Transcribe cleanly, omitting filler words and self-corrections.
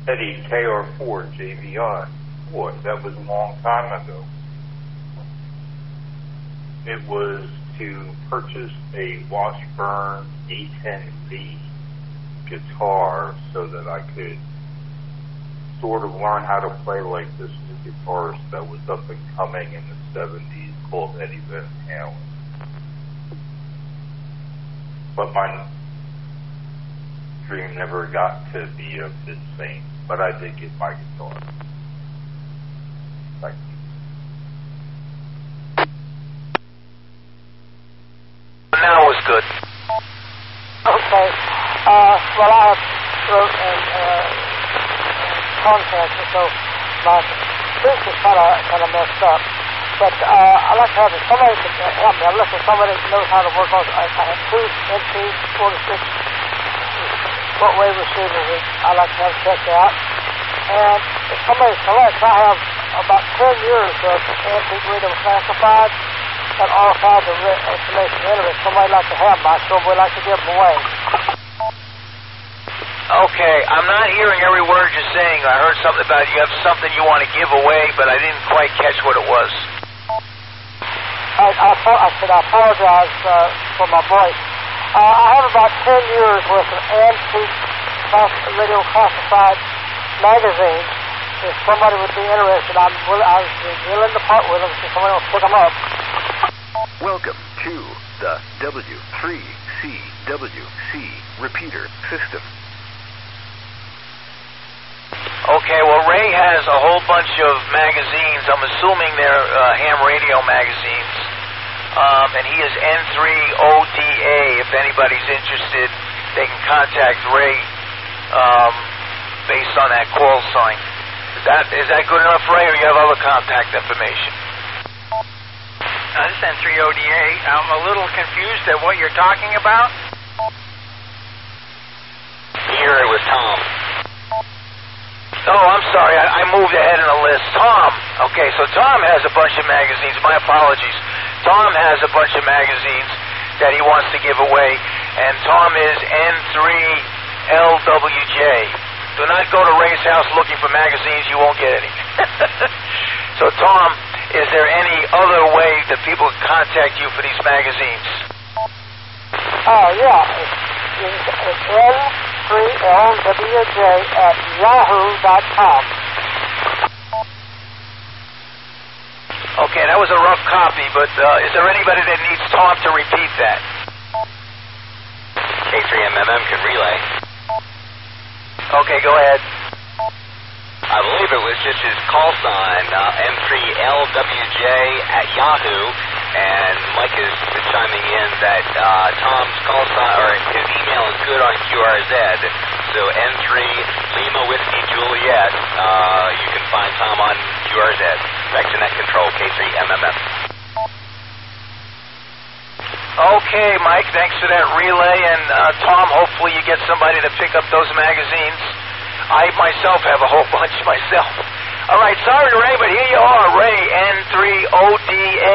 Eddie, KR4, JVI. Boy, that was a long time ago. It was to purchase a Washburn A10V guitar so that I could sort of learn how to play like this new guitarist that was up and coming in the 70s called Eddie Van Halen. But my dream never got to be of this thing, but I did get my guitar. Thank you. Now was good. Okay. Well, I have throat and tongue cancer, so my speech is kind of messed up. But I'd like to have somebody to help me. I'm looking for somebody who knows how to work on. I have two NT46 shortwave receivers. I'd like to have checked out. And if somebody selects, I have about 10 years of antique radio classified and all kinds of information in it. Somebody like to have my show, we'd like to give them away. Okay, I'm not hearing every word you're saying. I heard something about you have something you want to give away, but I didn't quite catch what it was. I said I apologize for my voice. I have about 10 years worth of antique radio classified magazines. If somebody would be interested, I'd be willing to part with them if somebody will pick them up. Welcome to the W3CWC repeater system. Okay, well, Ray has a whole bunch of magazines. I'm assuming they're ham radio magazines. And he is N3ODA. If anybody's interested, they can contact Ray based on that call sign. Is that good enough, Ray, or you have other contact information? This is N3ODA. I'm a little confused at what you're talking about. Here it was Tom. Oh, I'm sorry. I moved ahead in the list. Tom. Okay, so Tom has a bunch of magazines. My apologies. Tom has a bunch of magazines that he wants to give away, and Tom is N3LWJ. Do not go to Ray's house looking for magazines. You won't get any. So, Tom, is there any other way that people can contact you for these magazines? Yeah. It's N3LWJ@yahoo.com. Okay, that was a rough copy, but is there anybody that needs Tom to repeat that? K3MMM can relay. Okay, go ahead. I believe it was just his call sign, N3LWJ@Yahoo, and Mike is chiming in that Tom's call sign, or his email is good on QRZ, so N3 Lima Whiskey Juliet, you can find Tom on QRZ, Vectornet Control, K3MMM. Okay, Mike, thanks for that relay, and Tom, hopefully you get somebody to pick up those magazines. I myself have a whole bunch myself. All right, sorry, Ray, but here you are, Ray, N3ODA.